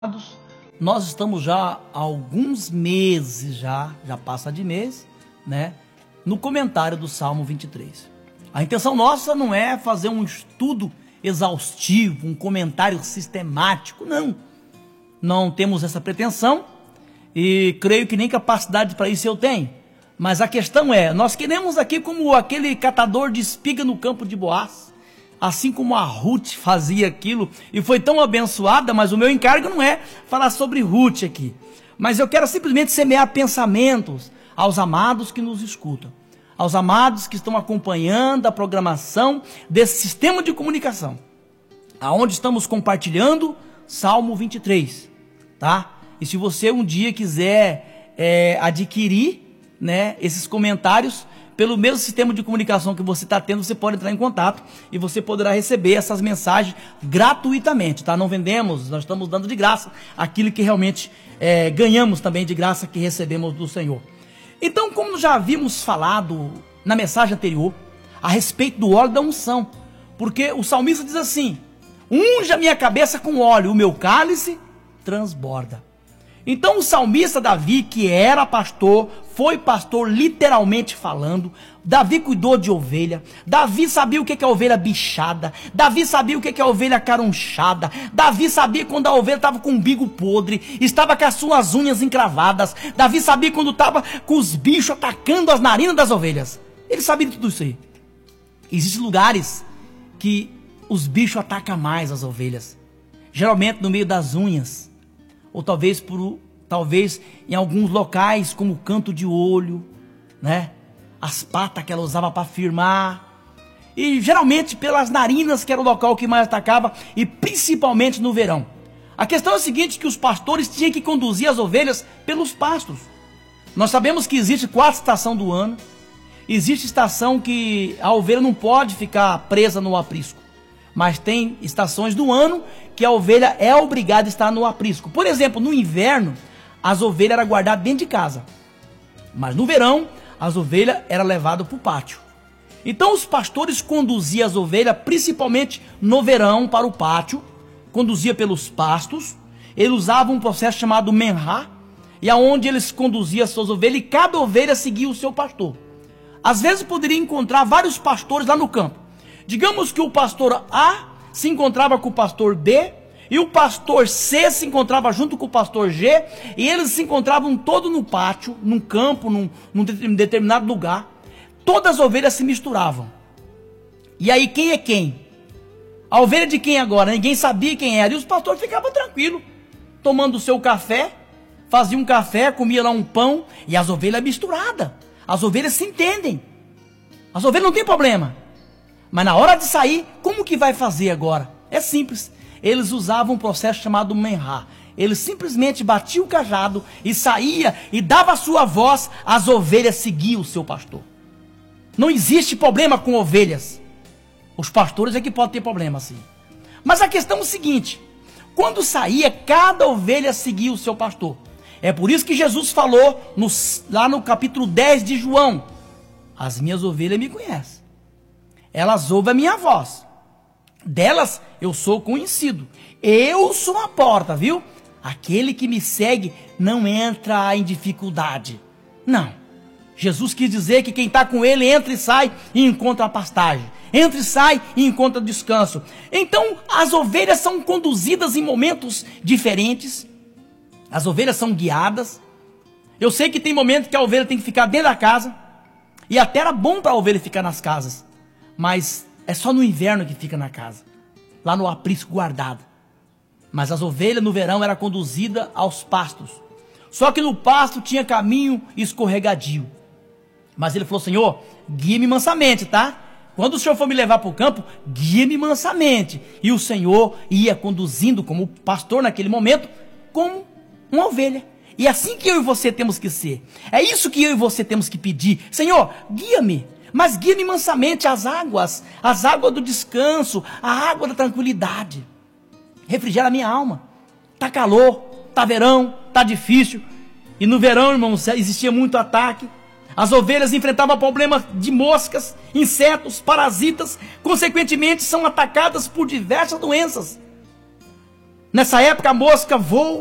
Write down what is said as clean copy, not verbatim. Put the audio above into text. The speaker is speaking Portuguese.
Nós estamos já há alguns meses, já passa de mês, né, no comentário do Salmo 23. A intenção nossa não é fazer um estudo exaustivo, um comentário sistemático, não temos essa pretensão e creio que nem capacidade para isso eu tenho. Mas a questão é, nós queremos aqui como aquele catador de espiga no campo de Boaz, assim como a Ruth fazia aquilo e foi tão abençoada, mas o meu encargo não é falar sobre Ruth aqui, mas eu quero simplesmente semear pensamentos aos amados que nos escutam, aos amados que estão acompanhando a programação desse sistema de comunicação, aonde estamos compartilhando Salmo 23, tá? E se você um dia quiser adquirir, né, esses comentários, pelo mesmo sistema de comunicação que você está tendo, você pode entrar em contato e você poderá receber essas mensagens gratuitamente, tá? Não vendemos, nós estamos dando de graça aquilo que realmente ganhamos também de graça que recebemos do Senhor. Então, como já havíamos falado na mensagem anterior, a respeito do óleo da unção, porque o salmista diz assim: unja minha cabeça com óleo, o meu cálice transborda. Então o salmista Davi, que era pastor, foi pastor literalmente falando, Davi cuidou de ovelha, Davi sabia o que é a ovelha bichada, Davi sabia o que é a ovelha carunchada, Davi sabia quando a ovelha estava com o umbigo podre, estava com as suas unhas encravadas, Davi sabia quando estava com os bichos atacando as narinas das ovelhas, ele sabia de tudo isso aí. Existem lugares que os bichos atacam mais as ovelhas, geralmente no meio das unhas, ou talvez em alguns locais como o canto de olho, né? As patas que ela usava para firmar, e geralmente pelas narinas, que era o local que mais atacava, e principalmente no verão. A questão é a seguinte, que os pastores tinham que conduzir as ovelhas pelos pastos. Nós sabemos que existe 4 estações do ano, existe estação que a ovelha não pode ficar presa no aprisco, mas tem estações do ano que a ovelha é obrigada a estar no aprisco. Por exemplo, no inverno, as ovelhas eram guardadas dentro de casa, mas no verão, as ovelhas eram levadas para o pátio. Então os pastores conduziam as ovelhas, principalmente no verão, para o pátio, conduzia pelos pastos. Eles usavam um processo chamado menhá, e aonde eles conduziam as suas ovelhas, e cada ovelha seguia o seu pastor. Às vezes poderia encontrar vários pastores lá no campo. Digamos que o pastor A se encontrava com o pastor B, e o pastor C se encontrava junto com o pastor G, e eles se encontravam todos no pátio, num campo, num determinado lugar. Todas as ovelhas se misturavam. E aí quem é quem? A ovelha de quem agora? Ninguém sabia quem era, e os pastores ficavam tranquilos, tomando o seu café, faziam um café, comia lá um pão, e as ovelhas misturadas. As ovelhas se entendem, as ovelhas não tem problema. Mas na hora de sair, como que vai fazer agora? É simples. Eles usavam um processo chamado menhá. Eles simplesmente batiam o cajado e saía e dava a sua voz, as ovelhas seguiam o seu pastor. Não existe problema com ovelhas. Os pastores é que podem ter problema assim. Mas a questão é o seguinte: quando saía, cada ovelha seguia o seu pastor. É por isso que Jesus falou lá no capítulo 10 de João: as minhas ovelhas me conhecem, elas ouvem a minha voz, delas eu sou conhecido, eu sou a porta, viu? Aquele que me segue não entra em dificuldade. Não, Jesus quis dizer que quem está com ele entra e sai e encontra a pastagem, entra e sai e encontra descanso. Então as ovelhas são conduzidas em momentos diferentes, as ovelhas são guiadas. Eu sei que tem momentos que a ovelha tem que ficar dentro da casa, e até era bom para a ovelha ficar nas casas, mas é só no inverno que fica na casa, lá no aprisco guardado. Mas as ovelhas no verão eram conduzidas aos pastos. Só que no pasto tinha caminho escorregadio. Mas ele falou: Senhor, guia-me mansamente, tá? Quando o Senhor for me levar para o campo, guia-me mansamente. E o Senhor ia conduzindo como pastor naquele momento, como uma ovelha. E é assim que eu e você temos que ser. É isso que eu e você temos que pedir: Senhor, guia-me. Mas guia-me mansamente às águas do descanso, a água da tranquilidade. Refrigera a minha alma. Tá calor, tá verão, tá difícil. E no verão, irmãos, existia muito ataque. As ovelhas enfrentavam problemas de moscas, insetos, parasitas. Consequentemente, são atacadas por diversas doenças. Nessa época a mosca voa